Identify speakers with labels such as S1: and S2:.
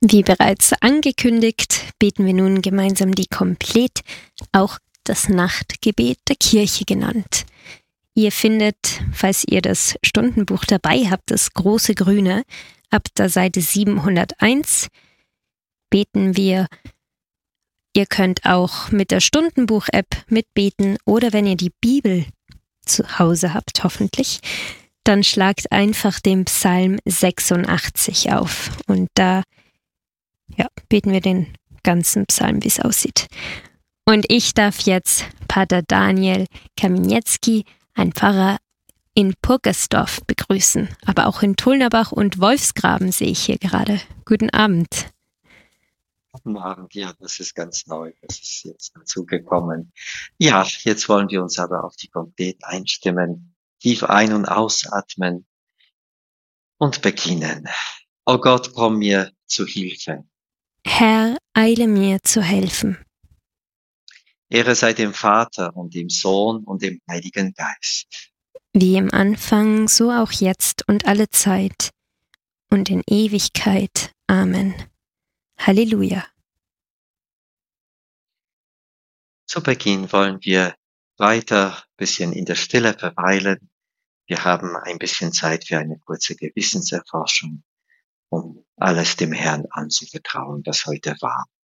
S1: Wie bereits angekündigt, beten wir nun gemeinsam die Komplet, auch das Nachtgebet der Kirche genannt. Ihr findet, falls ihr das Stundenbuch dabei habt, das große Grüne, ab der Seite 701 beten wir. Ihr könnt auch mit der Stundenbuch-App mitbeten oder wenn ihr die Bibel zu Hause habt, hoffentlich, dann schlagt einfach den Psalm 86 auf und da beten wir den ganzen Psalm, wie es aussieht. Und ich darf jetzt Pater Daniel Kamieniecki, ein Pfarrer in Purgersdorf, begrüßen. Aber auch in Tulnerbach und Wolfsgraben sehe ich hier gerade. Guten Abend.
S2: Guten Abend, ja, das ist ganz neu, das ist jetzt dazugekommen. Ja, jetzt wollen wir uns aber auf die Komplet einstimmen, tief ein- und ausatmen und beginnen. O Gott, komm mir zu Hilfe.
S1: Herr, eile mir zu helfen.
S2: Ehre sei dem Vater und dem Sohn und dem Heiligen Geist.
S1: Wie im Anfang, so auch jetzt und alle Zeit und in Ewigkeit. Amen. Halleluja.
S2: Zu Beginn wollen wir weiter ein bisschen in der Stille verweilen. Wir haben ein bisschen Zeit für eine kurze Gewissenserforschung, um alles dem Herrn anzuvertrauen, das heute war.